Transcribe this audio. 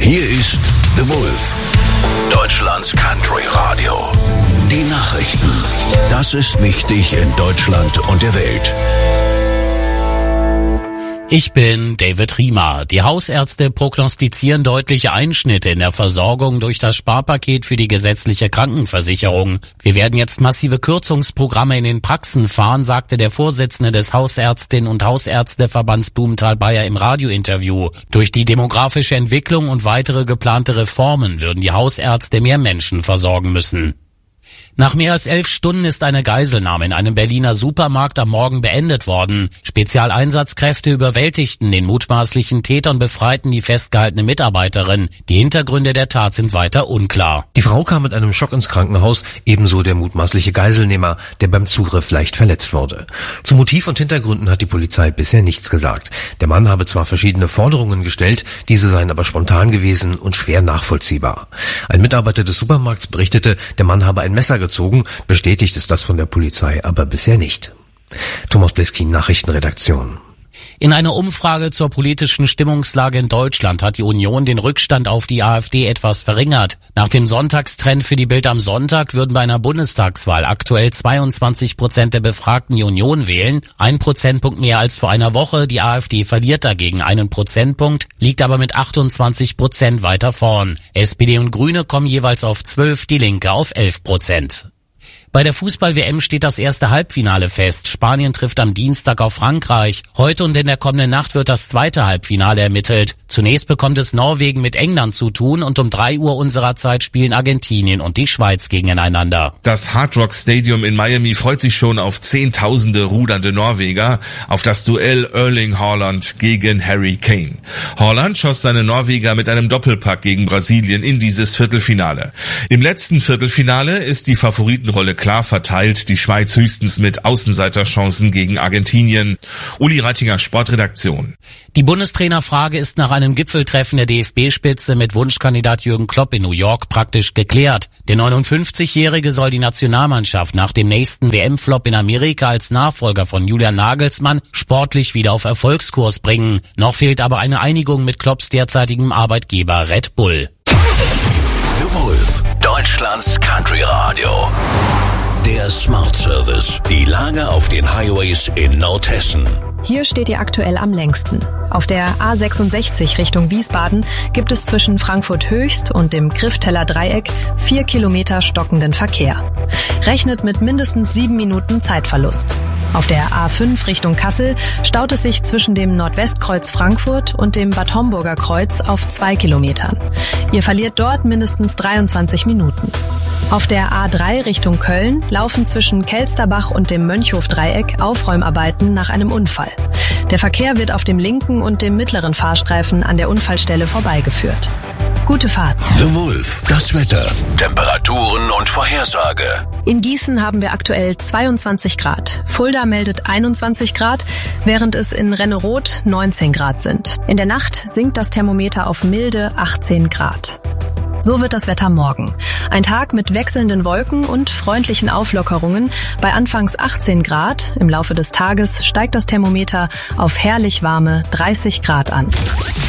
Hier ist The Wolf, Deutschlands Country Radio. Die Nachrichten. Das ist wichtig in Deutschland und der Welt. Ich bin David Riemer. Die Hausärzte prognostizieren deutliche Einschnitte in der Versorgung durch das Sparpaket für die gesetzliche Krankenversicherung. Wir werden jetzt massive Kürzungsprogramme in den Praxen fahren, sagte der Vorsitzende des Hausärztinnen- und Hausärzteverbands Blumenthal-Bayer im Radiointerview. Durch die demografische Entwicklung und weitere geplante Reformen würden die Hausärzte mehr Menschen versorgen müssen. Nach mehr als 11 Stunden ist eine Geiselnahme in einem Berliner Supermarkt am Morgen beendet worden. Spezialeinsatzkräfte überwältigten den mutmaßlichen Täter und befreiten die festgehaltene Mitarbeiterin. Die Hintergründe der Tat sind weiter unklar. Die Frau kam mit einem Schock ins Krankenhaus, ebenso der mutmaßliche Geiselnehmer, der beim Zugriff leicht verletzt wurde. Zu Motiv und Hintergründen hat die Polizei bisher nichts gesagt. Der Mann habe zwar verschiedene Forderungen gestellt, diese seien aber spontan gewesen und schwer nachvollziehbar. Ein Mitarbeiter des Supermarkts berichtete, der Mann habe ein Messer gezogen, bestätigt ist das von der Polizei aber bisher nicht. Thomas Bliskin, Nachrichtenredaktion. In einer Umfrage zur politischen Stimmungslage in Deutschland hat die Union den Rückstand auf die AfD etwas verringert. Nach dem Sonntagstrend für die Bild am Sonntag würden bei einer Bundestagswahl aktuell 22% der Befragten die Union wählen, 1 Prozentpunkt mehr als vor einer Woche. Die AfD verliert dagegen 1 Prozentpunkt, liegt aber mit 28% weiter vorn. SPD und Grüne kommen jeweils auf 12, die Linke auf 11%. Bei der Fußball-WM steht das erste Halbfinale fest. Spanien trifft am Dienstag auf Frankreich. Heute und in der kommenden Nacht wird das zweite Halbfinale ermittelt. Zunächst bekommt es Norwegen mit England zu tun und um 3 Uhr unserer Zeit spielen Argentinien und die Schweiz gegeneinander. Das Hard Rock Stadium in Miami freut sich schon auf Zehntausende rudernde Norweger, auf das Duell Erling Haaland gegen Harry Kane. Haaland schoss seine Norweger mit einem Doppelpack gegen Brasilien in dieses Viertelfinale. Im letzten Viertelfinale ist die Favoritenrolle klar verteilt, die Schweiz höchstens mit Außenseiterchancen gegen Argentinien. Uli Reitinger, Sportredaktion. Die Bundestrainerfrage ist nach einem Gipfeltreffen der DFB-Spitze mit Wunschkandidat Jürgen Klopp in New York praktisch geklärt. Der 59-Jährige soll die Nationalmannschaft nach dem nächsten WM-Flop in Amerika als Nachfolger von Julian Nagelsmann sportlich wieder auf Erfolgskurs bringen. Noch fehlt aber eine Einigung mit Klopps derzeitigem Arbeitgeber Red Bull. The Wolf, Deutschlands Country Radio. Der Smart Service. Die Lage auf den Highways in Nordhessen. Hier steht ihr aktuell am längsten. Auf der A66 Richtung Wiesbaden gibt es zwischen Frankfurt Höchst und dem Griffteller Dreieck 4 Kilometer stockenden Verkehr. Rechnet mit mindestens 7 Minuten Zeitverlust. Auf der A5 Richtung Kassel staut es sich zwischen dem Nordwestkreuz Frankfurt und dem Bad Homburger Kreuz auf 2 Kilometern. Ihr verliert dort mindestens 23 Minuten. Auf der A3 Richtung Köln laufen zwischen Kelsterbach und dem Mönchhof-Dreieck Aufräumarbeiten nach einem Unfall. Der Verkehr wird auf dem linken und dem mittleren Fahrstreifen an der Unfallstelle vorbeigeführt. Gute Fahrt. The Wolf, das Wetter, Temperaturen und Vorhersage. In Gießen haben wir aktuell 22 Grad. Fulda meldet 21 Grad, während es in Renneroth 19 Grad sind. In der Nacht sinkt das Thermometer auf milde 18 Grad. So wird das Wetter morgen. Ein Tag mit wechselnden Wolken und freundlichen Auflockerungen. Bei anfangs 18 Grad. Im Laufe des Tages steigt das Thermometer auf herrlich warme 30 Grad an.